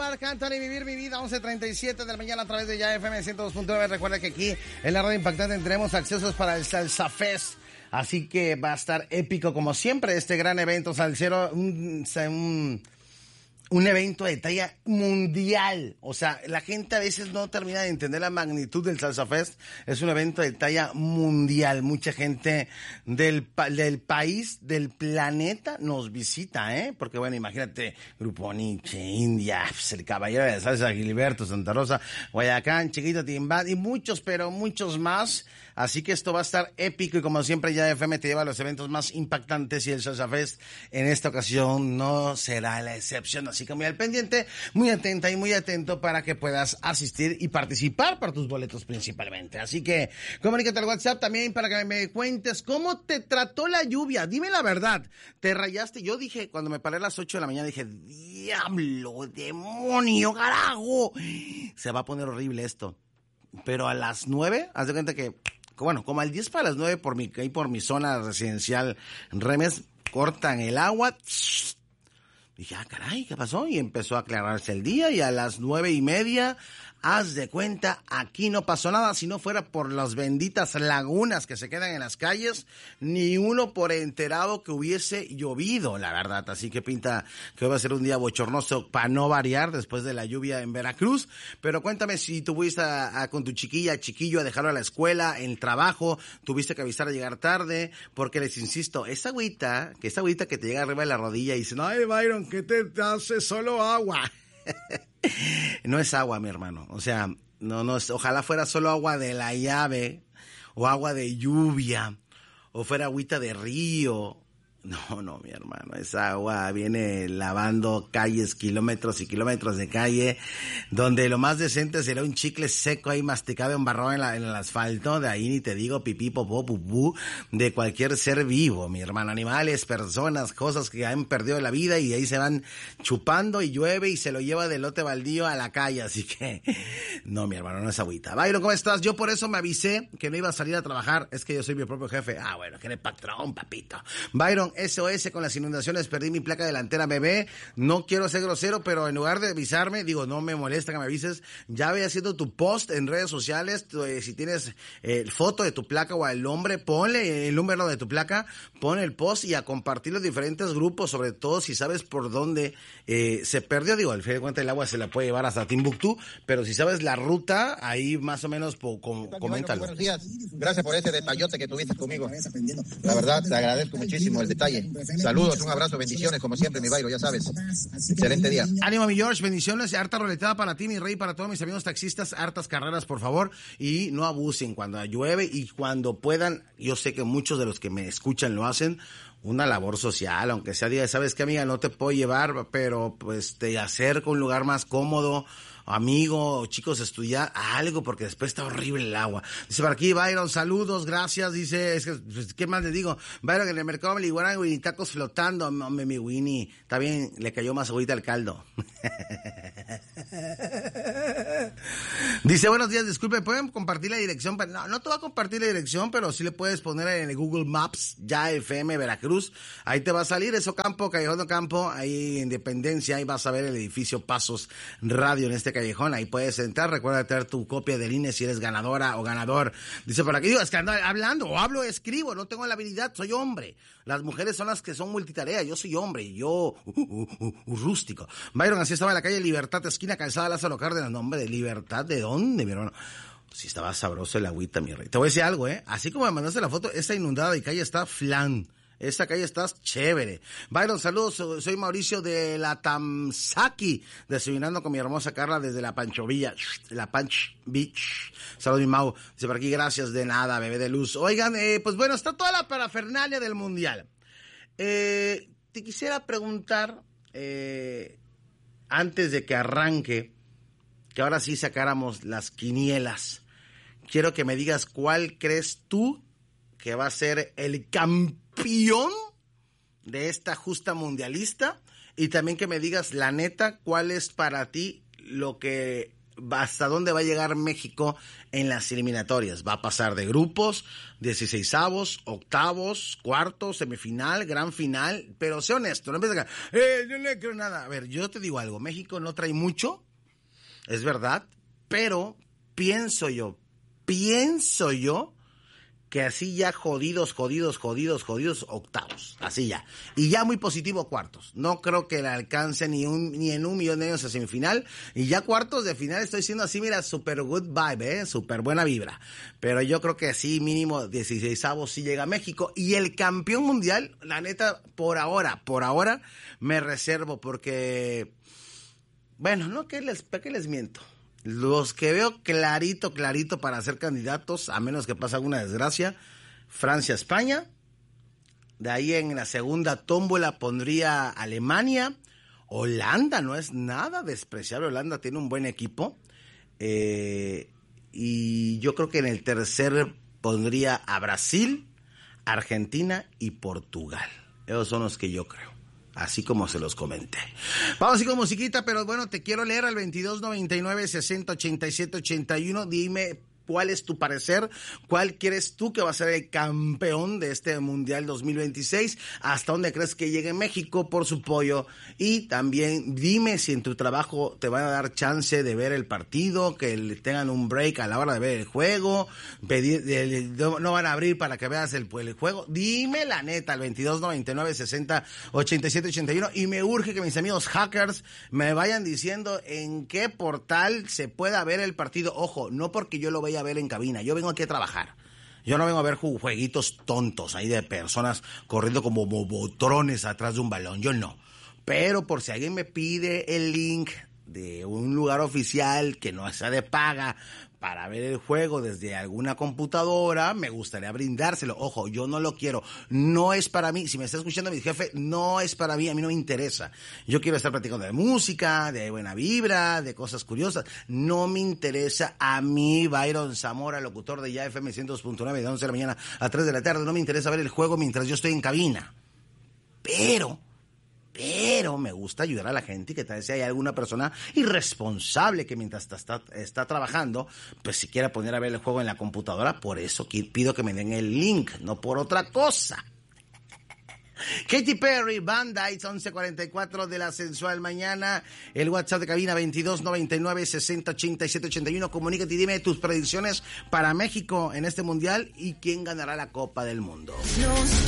Marc Anthony, Vivir mi vida, 11:37 de la mañana a través de Ya FM 102.9. Recuerda que aquí en la radio impactante tenemos accesos para el Salsa Fest. Así que va a estar épico como siempre este gran evento salsero, un evento de talla mundial. O sea, la gente a veces no termina de entender la magnitud del Salsa Fest. Es un evento de talla mundial. Mucha gente del país, del planeta nos visita, porque bueno, imagínate, Grupo Nietzsche, India, el Caballero de la Salsa, Gilberto, Santa Rosa, Guayacán, Chiquito, Timbad y muchos, pero muchos más. Así que esto va a estar épico y como siempre Ya FM te lleva a los eventos más impactantes y el Salsa Fest en esta ocasión no será la excepción. Así que muy al pendiente, muy atenta y muy atento para que puedas asistir y participar por tus boletos principalmente. Así que comunícate al WhatsApp también para que me cuentes cómo te trató la lluvia. Dime la verdad, ¿te rayaste? Yo dije, cuando me paré a las 8 de la mañana, dije, diablo, demonio, carajo, se va a poner horrible esto. Pero a las 9, haz de cuenta que, bueno, como al 10 para las 9 por mi zona residencial Remes, cortan el agua. Dije, caray, ¿qué pasó? Y empezó a aclararse el día y a las 9:30, haz de cuenta, aquí no pasó nada. Si no fuera por las benditas lagunas que se quedan en las calles, ni uno por enterado que hubiese llovido, la verdad. Así que pinta que hoy va a ser un día bochornoso para no variar después de la lluvia en Veracruz. Pero cuéntame si tuviste con tu chiquillo a dejarlo a la escuela, en el trabajo, tuviste que avisar a llegar tarde, porque les insisto, esa agüita que te llega arriba de la rodilla y dicen, ay, Byron, ¿qué te hace? Solo agua. No es agua, mi hermano. O sea, no es, ojalá fuera solo agua de la llave, o agua de lluvia, o fuera agüita de río. No, mi hermano, esa agua viene lavando calles, kilómetros y kilómetros de calle, donde lo más decente será un chicle seco ahí masticado, embarrado en el asfalto. De ahí ni te digo pipí, popó, pupú, de cualquier ser vivo, mi hermano. Animales, personas, cosas que han perdido la vida y ahí se van chupando y llueve y se lo lleva de lote baldío a la calle. Así que, no, mi hermano, no es agüita. Byron, ¿cómo estás? Yo por eso me avisé que no iba a salir a trabajar. Es que yo soy mi propio jefe. Bueno, que eres patrón, papito. Byron, SOS con las inundaciones, perdí mi placa delantera, bebé. No quiero ser grosero, pero en lugar de avisarme, digo, no me molesta que me avises. Ya ve haciendo tu post en redes sociales. Si tienes foto de tu placa o el nombre, ponle el número de tu placa, pon el post y a compartirlo en diferentes grupos, sobre todo si sabes por dónde se perdió. Digo, al fin de cuentas el agua se la puede llevar hasta Timbuktu, pero si sabes la ruta, ahí más o menos coméntalo. Buenos días, gracias por ese detallote que tuviste conmigo. La verdad, te agradezco muchísimo el detalle. Saludos, un abrazo, bendiciones, como siempre, mi Byron, ya sabes. Excelente día. Ánimo, mi George, bendiciones, harta roletada para ti, mi rey, para todos mis amigos taxistas, hartas carreras, por favor, y no abusen cuando llueve y cuando puedan. Yo sé que muchos de los que me escuchan lo hacen, una labor social, aunque sea día, ¿sabes qué, amiga? No te puedo llevar, pero pues te acerco a un lugar más cómodo, amigo, chicos, estudiar algo, porque después está horrible el agua. Dice por aquí, Byron, saludos, gracias. Dice, es que, pues, ¿qué más le digo? Byron, en el mercado me igualan Winnie tacos flotando. Hombre, mi Winnie, está bien, le cayó más agüita al caldo. Dice, buenos días, disculpe, ¿pueden compartir la dirección? No te voy a compartir la dirección, pero sí le puedes poner en el Google Maps, Ya FM Veracruz. Ahí te va a salir eso, Campo, Callejón Campo, ahí Independencia, ahí vas a ver el edificio Pasos Radio en este callejón. Ahí puedes entrar, recuerda tener tu copia del INE si eres ganadora o ganador. Dice por aquí, digo, es que ando hablando, o hablo, escribo, no tengo la habilidad, soy hombre. Las mujeres son las que son multitarea, yo soy hombre, yo, rústico. Byron, así estaba en la calle Libertad, esquina Calzada Lázaro Cárdenas. Nombre de Libertad, ¿de dónde, mi hermano? Sí estaba sabroso el agüita, mi rey. Te voy a decir algo, así como me mandaste la foto, esta inundada de calle está flan. Esta calle está chévere. Byron, saludos, soy Mauricio de la Tamsaki, desayunando con mi hermosa Carla desde la Panchovilla, la Panch Beach. Saludos, mi Mau. Dice por aquí, gracias, de nada, bebé de luz. Oigan, pues bueno, está toda la parafernalia del Mundial. Te quisiera preguntar, antes de que arranque, que ahora sí sacáramos las quinielas, quiero que me digas cuál crees tú que va a ser el campeón de esta justa mundialista, y también que me digas la neta cuál es para ti lo que hasta dónde va a llegar México en las eliminatorias. Va a pasar de grupos, 16avos, octavos, cuartos, semifinal, gran final, pero sé honesto, no empieces a yo no creo nada. A ver, yo te digo algo, México no trae mucho, es verdad, pero pienso yo que así ya jodidos, octavos, así ya. Y ya muy positivo cuartos. No creo que le alcance ni en 1 millón de años a semifinal. Y ya cuartos de final estoy siendo así, mira, super good vibe, super buena vibra. Pero yo creo que sí, mínimo 16avos sí llega a México. Y el campeón mundial, la neta, por ahora, me reservo porque, bueno, no, ¿qué les miento? Los que veo clarito para ser candidatos, a menos que pase alguna desgracia, Francia, España. De ahí en la segunda tómbola pondría Alemania. Holanda, no es nada despreciable. Holanda tiene un buen equipo. Y yo creo que en el tercer pondría a Brasil, Argentina y Portugal. Esos son los que yo creo. Así como se los comenté. Vamos así con musiquita, pero bueno, te quiero leer al 2299-6087-81. Dime cuál es tu parecer, cuál quieres tú que va a ser el campeón de este Mundial 2026, hasta dónde crees que llegue México por su pollo, y también dime si en tu trabajo te van a dar chance de ver el partido, que le tengan un break a la hora de ver el juego, no van a abrir para que veas el juego. Dime la neta al 2299-6087-81, y me urge que mis amigos hackers me vayan diciendo en qué portal se pueda ver el partido. Ojo, no porque yo lo vaya a ver en cabina, yo vengo aquí a trabajar. Yo no vengo a ver jueguitos tontos ahí de personas corriendo como bobotrones atrás de un balón, yo no. Pero por si alguien me pide el link de un lugar oficial que no sea de paga para ver el juego desde alguna computadora, me gustaría brindárselo. Ojo, yo no lo quiero, no es para mí. Si me está escuchando mi jefe, no es para mí, a mí no me interesa. Yo quiero estar platicando de música, de buena vibra, de cosas curiosas. No me interesa a mí, Byron Zamora, locutor de Ya FM 102.9, de 11 de la mañana a 3 de la tarde. No me interesa ver el juego mientras yo estoy en cabina. Pero me gusta ayudar a la gente, y que tal vez si hay alguna persona irresponsable que mientras está trabajando, pues si quiera poner a ver el juego en la computadora. Por eso pido que me den el link, no por otra cosa. Katy Perry, Band-Aids, 11:44 de la sensual mañana. El WhatsApp de cabina 2299-6087-81. Comunícate y dime tus predicciones para México en este mundial y quién ganará la Copa del Mundo.